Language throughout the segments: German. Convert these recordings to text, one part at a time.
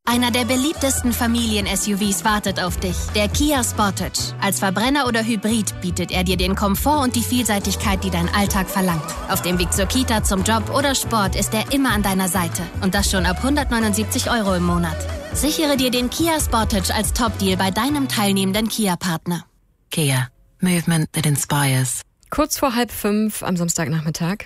Einer der beliebtesten Familien-SUVs wartet auf dich, der Kia Sportage. Als Verbrenner oder Hybrid bietet er dir den Komfort und die Vielseitigkeit, die dein Alltag verlangt. Auf dem Weg zur Kita, zum Job oder Sport ist er immer an deiner Seite. Und das schon ab 179 € im Monat. Sichere dir den Kia Sportage als Top-Deal bei deinem teilnehmenden Kia-Partner. Kia. Movement that inspires. Kurz vor 4:30 am Samstagnachmittag.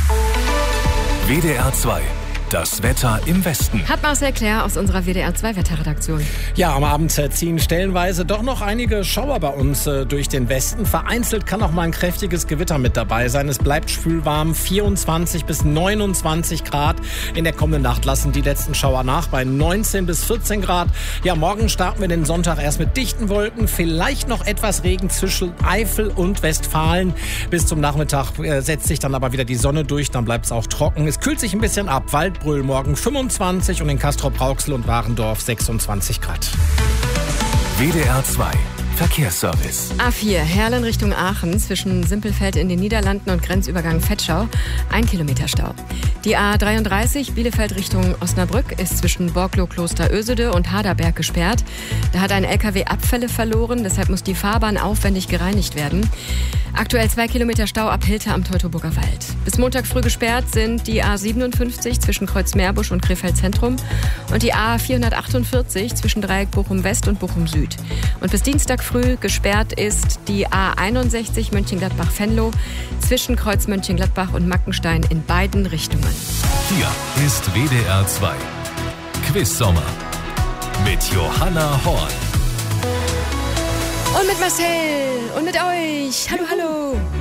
WDR 2. Das Wetter im Westen. Hat Marcel Claire aus unserer WDR 2 Wetterredaktion. Ja, am Abend ziehen stellenweise doch noch einige Schauer bei uns durch den Westen. Vereinzelt kann auch mal ein kräftiges Gewitter mit dabei sein. Es bleibt schwülwarm, 24 bis 29 Grad. In der kommenden Nacht lassen die letzten Schauer nach bei 19 bis 14 Grad. Ja, morgen starten wir den Sonntag erst mit dichten Wolken. Vielleicht noch etwas Regen zwischen Eifel und Westfalen. Bis zum Nachmittag setzt sich dann aber wieder die Sonne durch. Dann bleibt es auch trocken. Es kühlt sich ein bisschen ab. Waldbrüll morgen 25 und in Castrop-Rauxel und Warendorf 26 Grad. WDR 2. Verkehrsservice. A4 Herlen Richtung Aachen zwischen Simpelfeld in den Niederlanden und Grenzübergang Vetschau 1 Kilometer Stau. Die A33 Bielefeld Richtung Osnabrück ist zwischen Borglo Kloster Ösede und Haderberg gesperrt. Da hat ein LKW Abfälle verloren, deshalb muss die Fahrbahn aufwendig gereinigt werden. Aktuell 2 Kilometer Stau ab Hilter am Teutoburger Wald. Bis Montag früh gesperrt sind die A57 zwischen Kreuzmeerbusch und Krefeld Zentrum und die A448 zwischen Dreieck Bochum West und Bochum Süd. Und bis Dienstag früh gesperrt ist die A61 Mönchengladbach-Venlo zwischen Kreuz Mönchengladbach und Mackenstein in beiden Richtungen. Hier ist WDR 2. Quiz-Sommer mit Johanna Horn. Und mit Marcel und mit euch. Hallo, hallo.